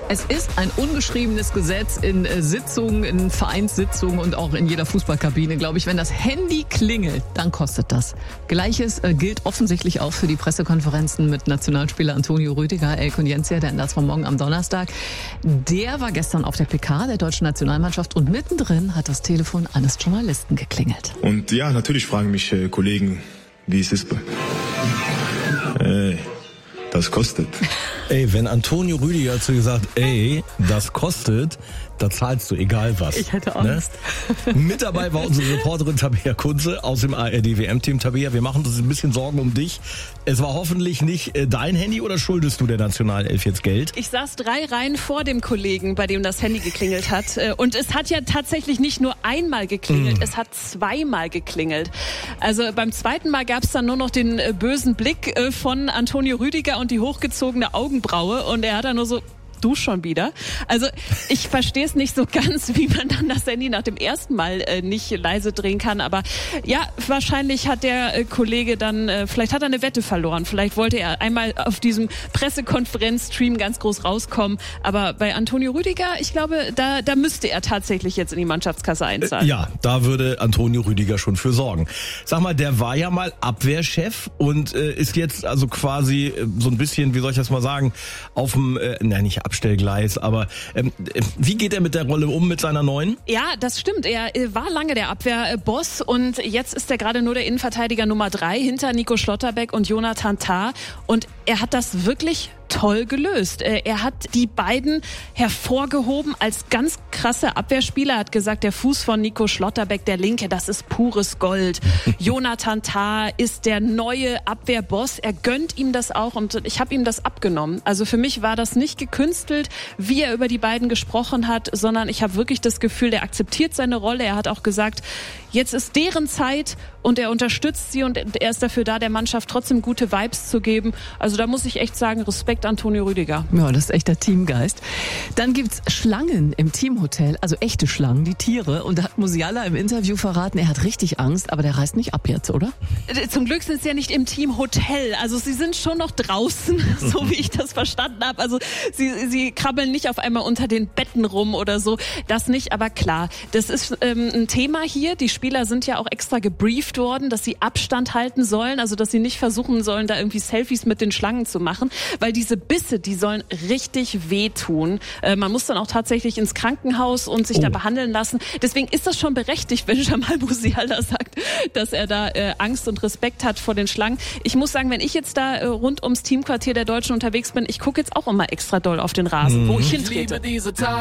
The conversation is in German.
Es ist ein ungeschriebenes Gesetz in Sitzungen, in Vereinssitzungen und auch in jeder Fußballkabine, glaube ich. Wenn das Handy klingelt, dann kostet das. Gleiches gilt offensichtlich auch für die Pressekonferenzen mit Nationalspieler Antonio Rüdiger, El Koniencia, denn das war morgen am Donnerstag. Der war gestern auf der PK der deutschen Nationalmannschaft und mittendrin hat das Telefon eines Journalisten geklingelt. Und ja, natürlich fragen mich Kollegen, wie es ist. Das kostet. Ey, wenn Antonio Rüdiger zu dir sagt, ey, das kostet, da zahlst du egal was. Ich hätte Angst. Ne? Mit dabei war unsere Reporterin Tabea Kunze aus dem ARD-WM-Team. Tabea, wir machen uns ein bisschen Sorgen um dich. Es war hoffentlich nicht dein Handy oder schuldest du der Nationalelf jetzt Geld? Ich saß 3 Reihen vor dem Kollegen, bei dem das Handy geklingelt hat. Und es hat ja tatsächlich nicht nur einmal geklingelt, es hat 2-mal geklingelt. Also beim zweiten Mal gab es dann nur noch den bösen Blick von Antonio Rüdiger und die hochgezogene Augenbraue. Und er hat dann nur so... Du schon wieder. Also ich verstehe es nicht so ganz, wie man dann das Handy nach dem ersten Mal nicht leise drehen kann. Aber ja, wahrscheinlich hat der Kollege dann, vielleicht hat er eine Wette verloren. Vielleicht wollte er einmal auf diesem Pressekonferenz-Stream ganz groß rauskommen. Aber bei Antonio Rüdiger, ich glaube, da müsste er tatsächlich jetzt in die Mannschaftskasse einzahlen. Ja, da würde Antonio Rüdiger schon für sorgen. Sag mal, der war ja mal Abwehrchef und ist jetzt also quasi so ein bisschen, wie soll ich das mal sagen, auf dem, nicht Abstellgleis, aber wie geht er mit der Rolle um, mit seiner neuen? Ja, das stimmt. Er war lange der Abwehrboss und jetzt ist er gerade nur der Innenverteidiger Nummer 3 hinter Nico Schlotterbeck und Jonathan Tah und er hat das wirklich toll gelöst. Er hat die beiden hervorgehoben als ganz krasse Abwehrspieler. Er hat gesagt, der Fuß von Nico Schlotterbeck, der linke, das ist pures Gold. Jonathan Tah ist der neue Abwehrboss. Er gönnt ihm das auch und ich habe ihm das abgenommen. Also für mich war das nicht gekünstelt, wie er über die beiden gesprochen hat, sondern ich habe wirklich das Gefühl, der akzeptiert seine Rolle. Er hat auch gesagt, jetzt ist deren Zeit und er unterstützt sie und er ist dafür da, der Mannschaft trotzdem gute Vibes zu geben. Also da muss ich echt sagen, Respekt Antonio Rüdiger. Ja, das ist echter Teamgeist. Dann gibt's Schlangen im Teamhotel, also echte Schlangen, die Tiere. Und da hat Musiala im Interview verraten, er hat richtig Angst, aber der reist nicht ab jetzt, oder? Zum Glück sind sie ja nicht im Teamhotel. Also sie sind schon noch draußen, so wie ich das verstanden habe. Also sie krabbeln nicht auf einmal unter den Betten rum oder so. Das nicht, aber klar, das ist ein Thema hier. Die Spieler sind ja auch extra gebrieft worden, dass sie Abstand halten sollen, also dass sie nicht versuchen sollen, da irgendwie Selfies mit den Schlangen zu machen, weil diese Bisse, die sollen richtig wehtun. Man muss dann auch tatsächlich ins Krankenhaus und sich da behandeln lassen. Deswegen ist das schon berechtigt, wenn Jamal Musiala sagt, dass er da Angst und Respekt hat vor den Schlangen. Ich muss sagen, wenn ich jetzt da rund ums Teamquartier der Deutschen unterwegs bin, ich gucke jetzt auch immer extra doll auf den Rasen, wo ich hintrete.